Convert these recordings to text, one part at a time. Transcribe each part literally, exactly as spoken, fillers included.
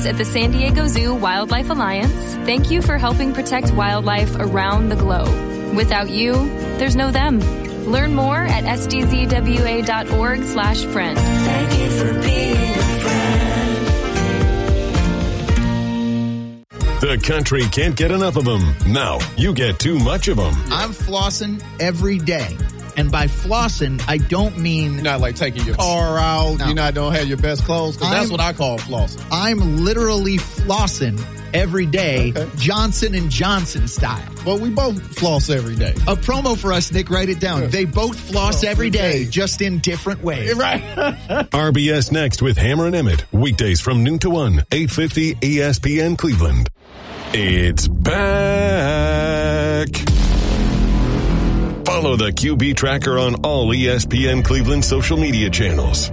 friends at the San Diego Zoo Wildlife Alliance, thank you for helping protect wildlife around the globe. Without you, there's no them. Learn more at s d z w a dot org slash friend. Thank you for being a friend. The country can't get enough of them. Now you get too much of them. I'm flossing every day. And by flossing, I don't mean... You're not like taking your car out. No. You're not don't have your best clothes. Because that's what I call flossing. I'm literally flossing every day, okay. Johnson and Johnson style. Well, we both floss every day. A promo for us, Nick. Write it down. They both floss every day, just in different ways. Right. R B S Next with Hammer and Emmett. Weekdays from noon to one. eight fifty E S P N Cleveland. It's back. Follow the Q B Tracker on all E S P N Cleveland social media channels.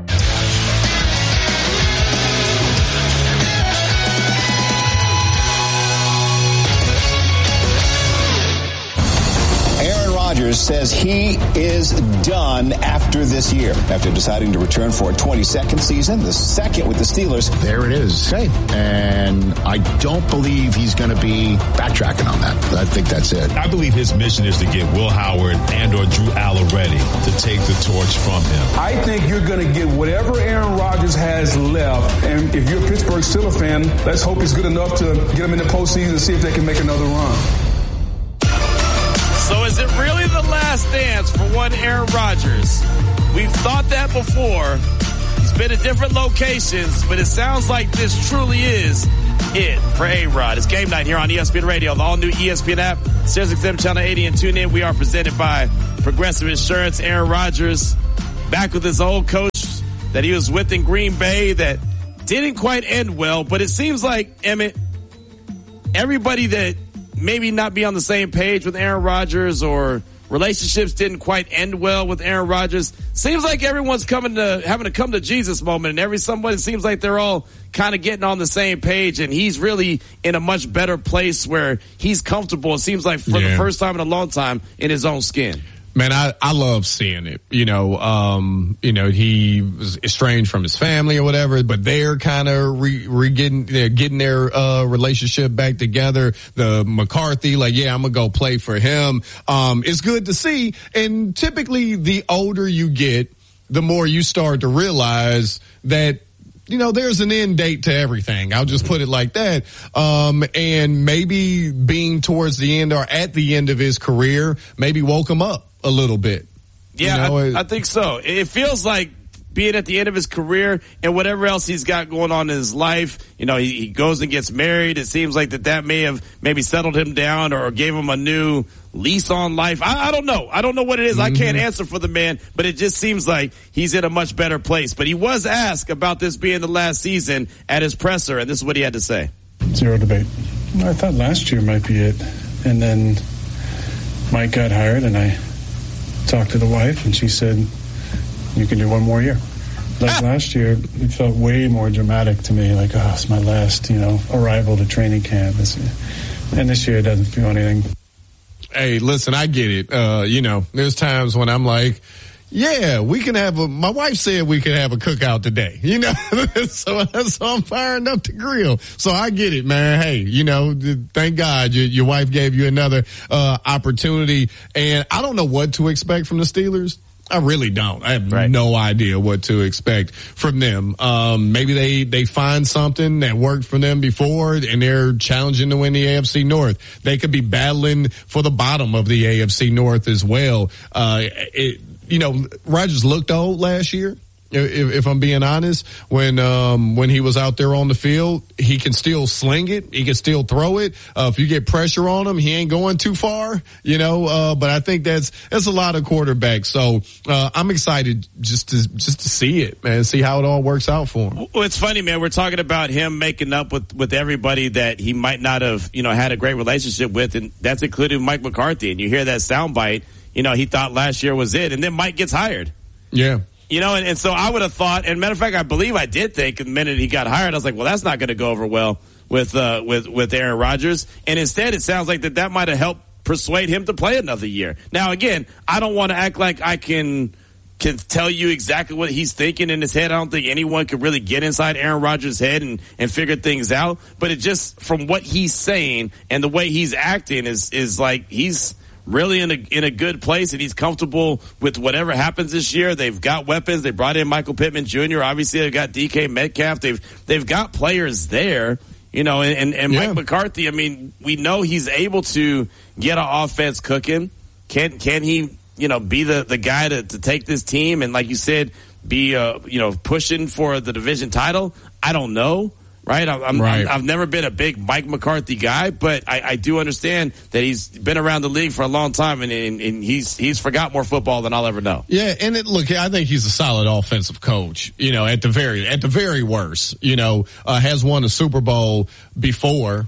Rodgers says he is done after this year, after deciding to return for a twenty-second season, the second with the Steelers. There it is. Okay. And I don't believe he's going to be backtracking on that. I think that's it. I believe his mission is to get Will Howard and or Drew Allen ready to take the torch from him. I think you're going to get whatever Aaron Rodgers has left. And if you're a Pittsburgh Steelers fan, let's hope he's good enough to get him in the postseason and see if they can make another run. So is it really the last dance for one Aaron Rodgers? We've thought that before. He's been at different locations, but it sounds like this truly is it for A-Rod. It's game night here on E S P N Radio, the all-new E S P N app, Sirius X M Channel eighty, and tune in. We are presented by Progressive Insurance. Aaron Rodgers back with his old coach that he was with in Green Bay that didn't quite end well, but it seems like, Emmett, everybody that maybe not be on the same page with Aaron Rodgers or relationships didn't quite end well with Aaron Rodgers. Seems like everyone's coming to having a come to Jesus moment, and every somebody seems like they're all kind of getting on the same page, and he's really in a much better place where he's comfortable. It seems like for yeah. the first time in a long time in his own skin. Man, I, I love seeing it. You know, um, you know, he was estranged from his family or whatever, but they're kind of re, re getting, they're getting their, uh, relationship back together. The McCarthy, like, yeah, I'm gonna go play for him. Um, it's good to see. And typically the older you get, the more you start to realize that, you know, there's an end date to everything. I'll just put it like that. Um, and maybe being towards the end or at the end of his career, maybe woke him up a little bit. Yeah, you know, I, it, I think so. It feels like being at the end of his career and whatever else he's got going on in his life, you know, he, he goes and gets married. It seems like that that may have maybe settled him down or gave him a new lease on life. I, I don't know. I don't know what it is. Mm-hmm. I can't answer for the man, but it just seems like he's in a much better place. But he was asked about this being the last season at his presser, and this is what he had to say. Zero debate. I thought last year might be it. And then Mike got hired, and I talked to the wife, and she said, you can do one more year. Like last year, it felt way more dramatic to me, like, oh, it's my last, you know, arrival to training camp. And this year it doesn't feel anything. Hey, listen, I get it. Uh, you know, there's times when I'm like, yeah, we can have a, my wife said we could have a cookout today, you know, so, so I'm firing up the grill. So I get it, man. Hey, you know, thank God your, your wife gave you another, uh, opportunity. And I don't know what to expect from the Steelers. I really don't. I have right. no idea what to expect from them. Um, maybe they, they find something that worked for them before and they're challenging to win the A F C North. They could be battling for the bottom of the A F C North as well. Uh, it, you know, Rodgers looked old last year. If, if I'm being honest, when um, when he was out there on the field, he can still sling it. He can still throw it. Uh, if you get pressure on him, he ain't going too far, you know. Uh, but I think that's that's a lot of quarterbacks. So uh, I'm excited just to just to see it, man. See how it all works out for him. Well, it's funny, man. We're talking about him making up with with everybody that he might not have, you know, had a great relationship with, and that's including Mike McCarthy. And you hear that soundbite, you know, he thought last year was it, and then Mike gets hired. Yeah. You know, and, and so I would have thought, and matter of fact, I believe I did think the minute he got hired, I was like, well, that's not going to go over well with, uh, with, with Aaron Rodgers. And instead, it sounds like that that might have helped persuade him to play another year. Now, again, I don't want to act like I can can tell you exactly what he's thinking in his head. I don't think anyone could really get inside Aaron Rodgers' head and, and figure things out. But it just, from what he's saying and the way he's acting is, is like he's really in a, in a good place and he's comfortable with whatever happens this year. They've got weapons. They brought in Michael Pittman Junior Obviously they've got D K Metcalf. They've, they've got players there, you know, and, and, and yeah. Mike McCarthy, I mean, we know he's able to get an offense cooking. Can, can he, you know, be the, the guy to, to take this team and, like you said, be, uh, you know, pushing for the division title? I don't know, right? I'm, right. I'm, I've never been a big Mike McCarthy guy, but I, I do understand that he's been around the league for a long time, and, and, and he's he's forgot more football than I'll ever know. Yeah, and it, look, I think he's a solid offensive coach. You know, at the very at the very worst, you know, uh, has won a Super Bowl before.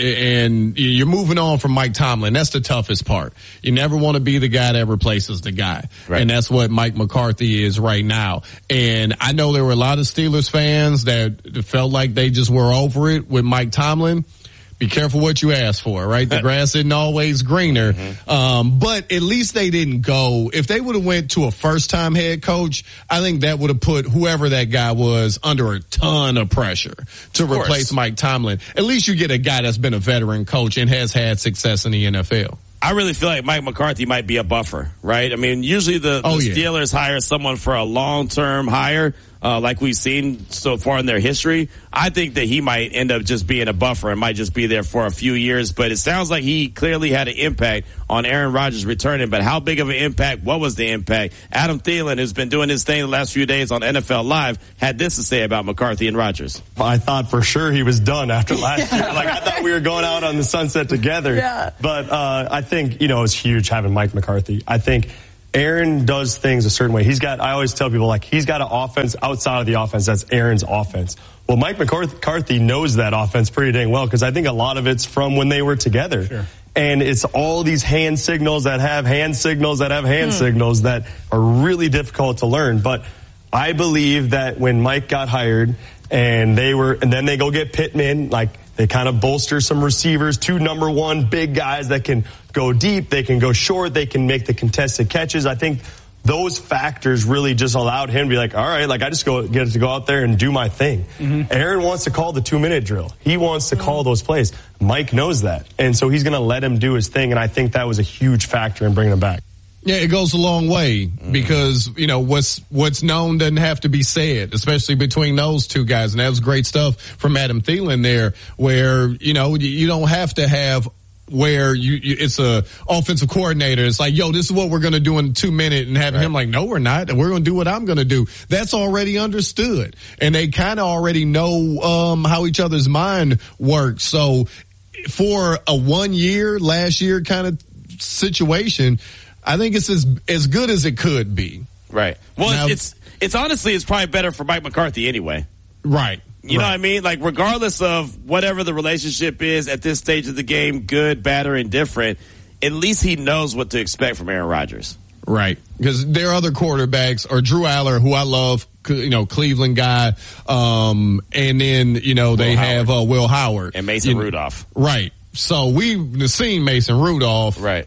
And you're moving on from Mike Tomlin. That's the toughest part. You never want to be the guy that replaces the guy. Right. And that's what Mike McCarthy is right now. And I know there were a lot of Steelers fans that felt like they just were over it with Mike Tomlin. Be careful what you ask for, right? The grass isn't always greener. Mm-hmm. Um, but at least they didn't go. If they would have went to a first-time head coach, I think that would have put whoever that guy was under a ton of pressure to of replace Mike Tomlin. At least you get a guy that's been a veteran coach and has had success in the N F L. I really feel like Mike McCarthy might be a buffer, right? I mean, usually the, the oh, yeah. Steelers hire someone for a long-term hire, uh, like we've seen so far in their history. I think that he might end up just being a buffer and might just be there for a few years. But it sounds like he clearly had an impact on Aaron Rodgers returning. But how big of an impact? What was the impact? Adam Thielen, who's been doing his thing the last few days on N F L Live, had this to say about McCarthy and Rodgers. I thought for sure he was done after last year. Like, I thought we were going out on the sunset together. Yeah. But uh, I think, you know, it's huge having Mike McCarthy. I think Aaron does things a certain way. He's got, I always tell people, like, he's got an offense outside of the offense. That's Aaron's offense. Well, Mike McCarthy knows that offense pretty dang well because I think a lot of it's from when they were together. Sure. And it's all these hand signals that have hand signals that have hand hmm. signals that are really difficult to learn. But I believe that when Mike got hired and they were, and then they go get Pittman, like, they kind of bolster some receivers, two number one big guys that can go deep, they can go short, they can make the contested catches. I think those factors really just allowed him to be like, all right, like I just go get to go out there and do my thing. Mm-hmm. Aaron wants to call the two-minute drill. He wants to call those plays. Mike knows that. And so he's going to let him do his thing, and I think that was a huge factor in bringing him back. Yeah, it goes a long way because, you know, what's, what's known doesn't have to be said, especially between those two guys. And that was great stuff from Adam Thielen there where, you know, you don't have to have where you, you it's a offensive coordinator. It's like, yo, this is what we're going to do in two minutes and having right. him like, no, we're not. We're going to do what I'm going to do. That's already understood. And they kind of already know, um, how each other's mind works. So for a one year, last year kind of situation, I think it's as as good as it could be. Right. Well, now, it's, it's it's honestly it's probably better for Mike McCarthy anyway. Right. You right. know what I mean? Like, regardless of whatever the relationship is at this stage of the game, good, bad, or indifferent, at least he knows what to expect from Aaron Rodgers. Right. Because there are other quarterbacks, or Drew Aller, who I love, you know, Cleveland guy, um, and then, you know, Will they Howard. have uh, Will Howard. And Mason you Rudolph. Right. So we've seen Mason Rudolph. Right.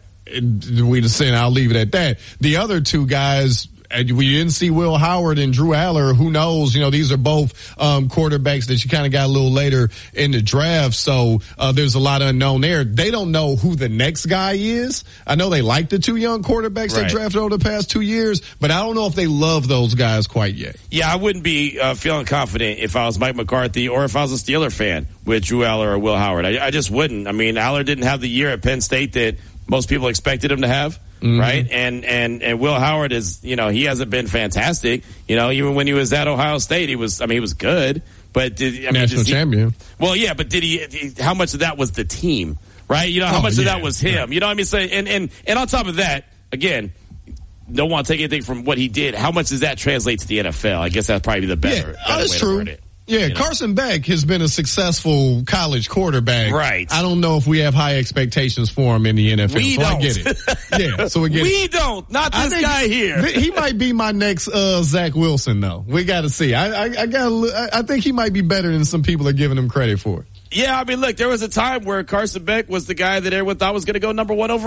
We just saying, I'll leave it at that. The other two guys, we didn't see Will Howard and Drew Aller. Who knows? You know, these are both um, quarterbacks that you kind of got a little later in the draft. So uh, there's a lot of unknown there. They don't know who the next guy is. I know they like the two young quarterbacks right. they drafted over the past two years, but I don't know if they love those guys quite yet. Yeah, I wouldn't be uh, feeling confident if I was Mike McCarthy or if I was a Steeler fan with Drew Aller or Will Howard. I, I just wouldn't. I mean, Aller didn't have the year at Penn State that most people expected him to have, mm-hmm. right? And, and, and Will Howard is, you know, he hasn't been fantastic. You know, even when he was at Ohio State, he was, I mean, he was good, but did, I mean, national he, champion. Well, yeah, but did he, how much of that was the team, right? You know, how oh, much yeah, of that was him? right. You know what I mean? So, and, and, and on top of that, again, don't want to take anything from what he did. How much does that translate to the N F L? I guess that's probably the better, yeah, better that's way true. to word it. Yeah, you know? Carson Beck has been a successful college quarterback. Right. I don't know if we have high expectations for him in the N F L. We so don't. I get it. Yeah, so we get we it. We don't. Not this guy here. Th- he might be my next uh, Zach Wilson, though. We got to see. I, I, I got. I think he might be better than some people are giving him credit for. Yeah, I mean, look, there was a time where Carson Beck was the guy that everyone thought was going to go number one overall.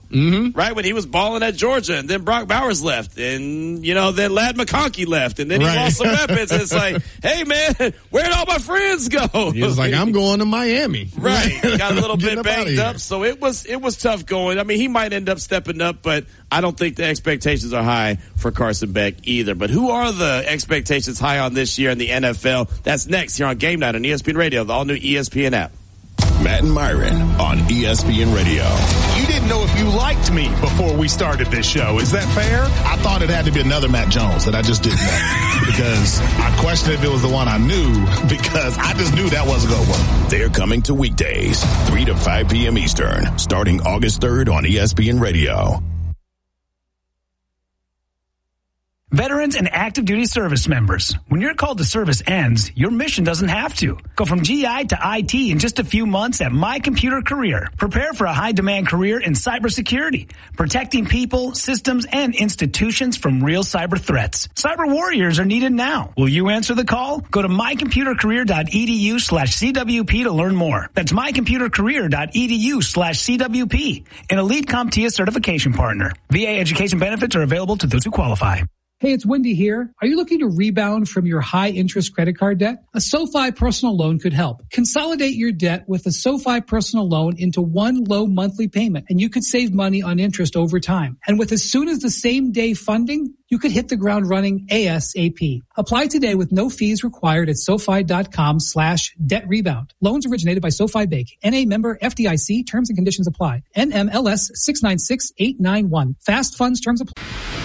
Mm-hmm. Right, when he was balling at Georgia, and then Brock Bowers left, and, you know, then Ladd McConkey left, and then he right. lost some weapons. It's like, hey, man, where'd all my friends go? He was like, I'm going to Miami. Right. Got a little bit banged up, up, so it was it was tough going. I mean, he might end up stepping up, but I don't think the expectations are high for Carson Beck either. But who are the expectations high on this year in the N F L? That's next here on Game Night on E S P N Radio, the all-new E S P N app. Matt and Myron on E S P N Radio. You didn't know if you liked me before we started this show. Is that fair? I thought it had to be another Matt Jones that I just didn't know because I questioned if it was the one I knew because I just knew that wasn't going to work. They're coming to weekdays, three to five p.m. Eastern, starting August third on E S P N Radio. Veterans and active duty service members, when your call to service ends, your mission doesn't have to. Go from G I to I T in just a few months at My Computer Career. Prepare for a high-demand career in cybersecurity, protecting people, systems, and institutions from real cyber threats. Cyber warriors are needed now. Will you answer the call? Go to mycomputercareer.edu slash CWP to learn more. That's mycomputercareer.edu slash CWP, an Elite CompTIA certification partner. V A education benefits are available to those who qualify. Hey, it's Wendy here. Are you looking to rebound from your high-interest credit card debt? A SoFi personal loan could help. Consolidate your debt with a SoFi personal loan into one low monthly payment, and you could save money on interest over time. And with as soon as the same day funding, you could hit the ground running ASAP. Apply today with no fees required at SoFi.com slash debt rebound. Loans originated by SoFi Bank. N A member F D I C. Terms and conditions apply. N M L S six nine six eight nine one. Fast funds terms apply.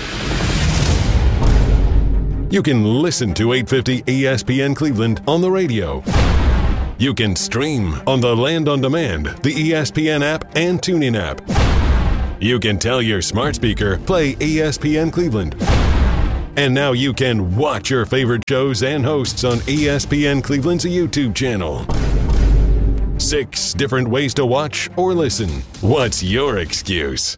You can listen to eight fifty E S P N Cleveland on the radio. You can stream on the Land on Demand, the E S P N app, and TuneIn app. You can tell your smart speaker, play E S P N Cleveland. And now you can watch your favorite shows and hosts on E S P N Cleveland's YouTube channel. Six different ways to watch or listen. What's your excuse?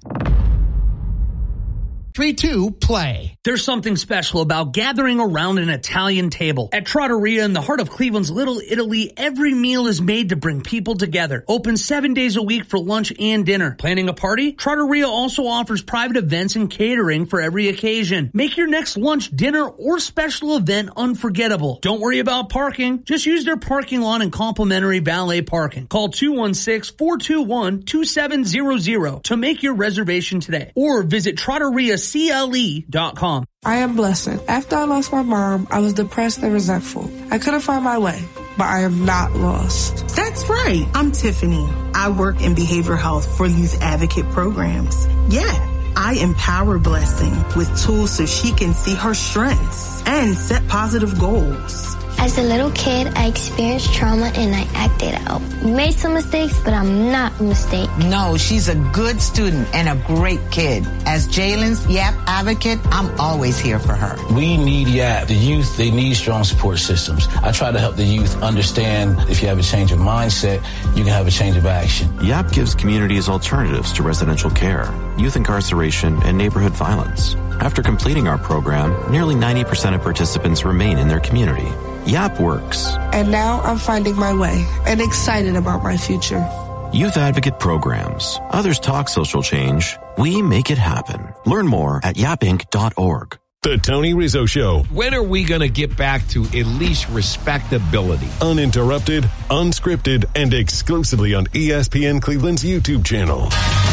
three two, play. There's something special about gathering around an Italian table. At Trattoria in the heart of Cleveland's Little Italy, every meal is made to bring people together. Open seven days a week for lunch and dinner. Planning a party? Trattoria also offers private events and catering for every occasion. Make your next lunch, dinner, or special event unforgettable. Don't worry about parking. Just use their parking lot and complimentary valet parking. Call two one six, four two one, two seven zero zero to make your reservation today. Or visit Trattoria C L E dot com. I am Blessing. After I lost my mom, I was depressed and resentful. I couldn't find my way, but I am not lost. That's right. I'm Tiffany. I work in behavioral health for youth advocate programs. Yeah, I empower Blessing with tools so she can see her strengths and set positive goals. As a little kid, I experienced trauma and I acted out. Made some mistakes, but I'm not a mistake. No, she's a good student and a great kid. As Jalen's YAP advocate, I'm always here for her. We need YAP. The youth, they need strong support systems. I try to help the youth understand if you have a change of mindset, you can have a change of action. YAP gives communities alternatives to residential care, youth incarceration, and neighborhood violence. After completing our program, nearly ninety percent of participants remain in their community. YAP works. And now I'm finding my way and excited about my future. Youth Advocate Programs. Others talk social change. We make it happen. Learn more at yap inc dot org. The Tony Rizzo Show. When are we going to get back to at least respectability? Uninterrupted, unscripted, and exclusively on E S P N Cleveland's YouTube channel.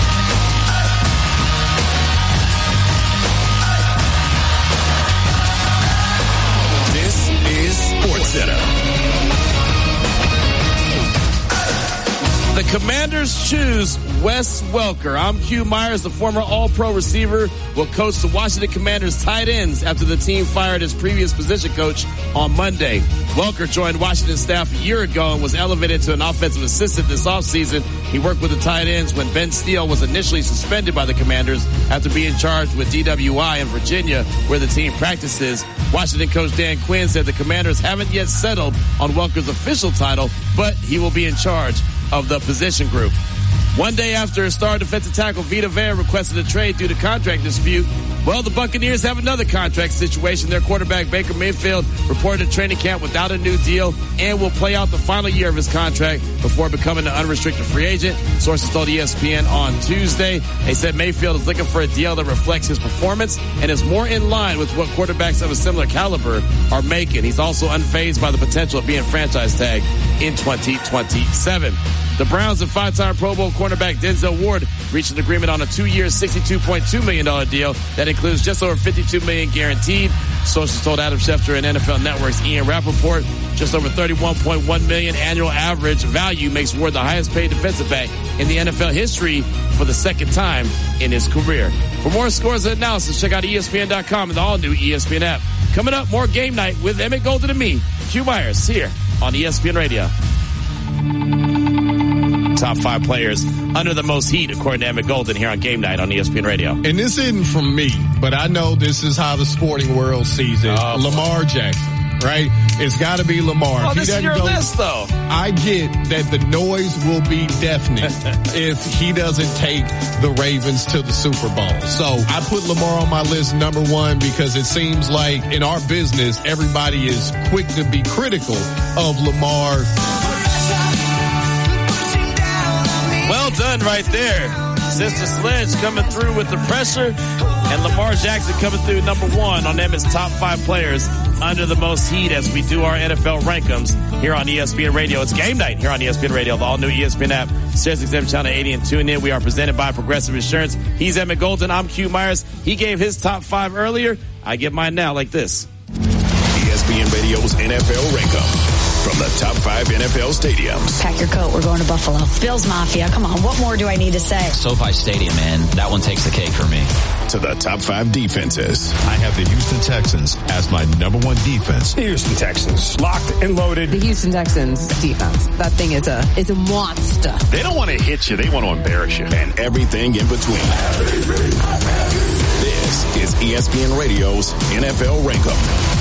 The Commanders choose Wes Welker. I'm Hugh Myers, the former All-Pro receiver, will coach the Washington Commanders tight ends after the team fired his previous position coach on Monday. Welker joined Washington staff a year ago and was elevated to an offensive assistant this offseason. He worked with the tight ends when Ben Steele was initially suspended by the Commanders after being charged with D W I in Virginia, where the team practices. Washington coach Dan Quinn said the Commanders haven't yet settled on Welker's official title, but he will be in charge of the position group. One day after star defensive tackle Vita Vea requested a trade due to contract dispute, Well, the Buccaneers have another contract situation. Their quarterback, Baker Mayfield, reported to training camp without a new deal and will play out the final year of his contract before becoming an unrestricted free agent. Sources told E S P N on Tuesday. They said Mayfield is looking for a deal that reflects his performance and is more in line with what quarterbacks of a similar caliber are making. He's also unfazed by the potential of being franchise tagged in twenty twenty-seven. The Browns and five-time Pro Bowl cornerback Denzel Ward reached an agreement on a two-year, sixty-two point two million dollars deal that includes just over fifty-two million dollars guaranteed. Sources told Adam Schefter and N F L Network's Ian Rappaport just over thirty-one point one million dollars annual average value makes Ward the highest-paid defensive back in the N F L history for the second time in his career. For more scores and analysis, check out E S P N dot com and the all-new E S P N app. Coming up, more Game Night with Emmett Golden and me, Q Myers, here on E S P N Radio. Top five players under the most heat, according to Emmett Golden, here on Game Night on E S P N Radio. And this isn't from me, but I know this is how the sporting world sees it. Uh, Lamar Jackson, right? It's got to be Lamar. Oh, this is your go, list, though. I get that the noise will be deafening if he doesn't take the Ravens to the Super Bowl. So I put Lamar on my list number one because it seems like in our business, everybody is quick to be critical of Lamar. Well done right there. Sister Sledge coming through with the pressure, and Lamar Jackson coming through number one on Emmett's top five players under the most heat as we do our N F L rankums here on E S P N Radio. It's Game Night here on E S P N Radio, the all-new E S P N app, Sirius X M Channel eighty, and tune in. We are presented by Progressive Insurance. He's Emmett Golden. I'm Q Myers. He gave his top five earlier. I give mine now like this. E S P N Radio's N F L Rankum. From the top five N F L stadiums. Pack your coat. We're going to Buffalo. Bills Mafia. Come on. What more do I need to say? SoFi Stadium, man. That one takes the cake for me. To the top five defenses. I have the Houston Texans as my number one defense. The Houston Texans. Locked and loaded. The Houston Texans defense. That thing is a, is a monster. They don't want to hit you. They want to embarrass you. And everything in between. This is E S P N Radio's N F L Rankum.